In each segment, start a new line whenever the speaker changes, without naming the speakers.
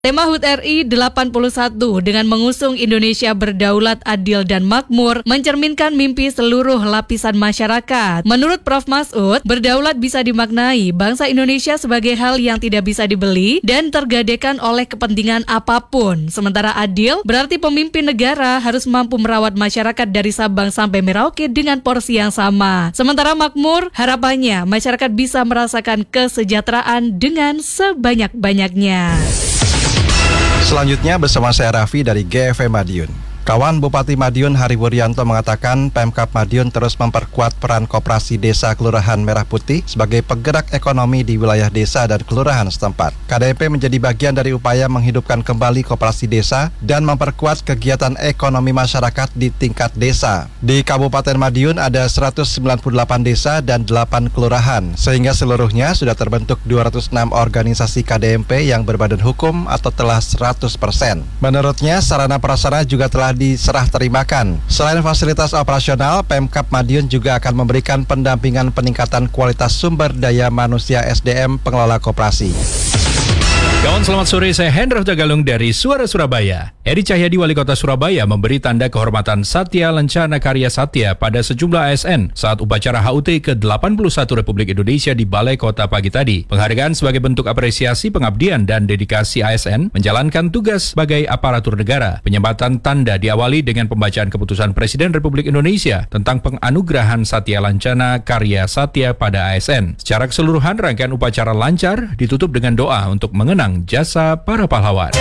Tema HUT RI 81 dengan mengusung Indonesia berdaulat, adil, dan makmur mencerminkan mimpi seluruh lapisan masyarakat. Menurut Prof. Masud, berdaulat bisa dimaknai bangsa Indonesia sebagai hal yang tidak bisa dibeli dan tergadaikan oleh kepentingan apapun. Sementara adil berarti pemimpin negara harus mampu merawat masyarakat dari Sabang sampai Merauke dengan porsi yang sama. Sementara makmur, harapannya masyarakat bisa merasakan kesejahteraan dengan sebanyak-banyaknya.
Selanjutnya bersama saya Raffi dari GFM Madiun. Kawan Bupati Madiun Hari Wuryanto mengatakan Pemkab Madiun terus memperkuat peran koperasi desa Kelurahan Merah Putih sebagai penggerak ekonomi di wilayah desa dan kelurahan setempat. KDP menjadi bagian dari upaya menghidupkan kembali koperasi desa dan memperkuat kegiatan ekonomi masyarakat di tingkat desa. Di Kabupaten Madiun ada 198 desa dan 8 kelurahan, sehingga seluruhnya sudah terbentuk 206 organisasi KDMP yang berbadan hukum atau telah 100%. Menurutnya, sarana prasarana juga telah diserah terimakan. Selain fasilitas operasional, Pemkab Madiun juga akan memberikan pendampingan peningkatan kualitas sumber daya manusia SDM pengelola koperasi.
Kawan, selamat sore, saya Hendra Tagalung dari Suara Surabaya. Edi Cahyadi, Wali Kota Surabaya, memberi tanda kehormatan Satya Lencana Karya Satya pada sejumlah ASN saat upacara HUT ke-81 Republik Indonesia di Balai Kota pagi tadi. Penghargaan sebagai bentuk apresiasi pengabdian dan dedikasi ASN menjalankan tugas sebagai aparatur negara. Penyembatan tanda diawali dengan pembacaan keputusan Presiden Republik Indonesia tentang penganugerahan Satya Lencana Karya Satya pada ASN. Secara keseluruhan, rangkaian upacara lancar ditutup dengan doa untuk mengenang jasa para pahlawan.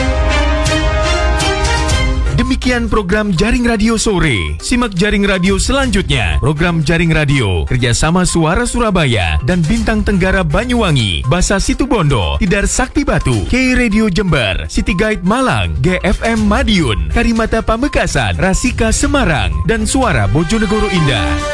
Demikian program Jaring Radio Sore. Simak Jaring Radio selanjutnya. Program Jaring Radio kerjasama Suara Surabaya dan Bintang Tenggara Banyuwangi, Basa Situbondo, Tidar Sakti Batu, K Radio Jember, City Guide Malang, GFM Madiun, Karimata Pamekasan, Rasika Semarang, dan Suara Bojonegoro Indah.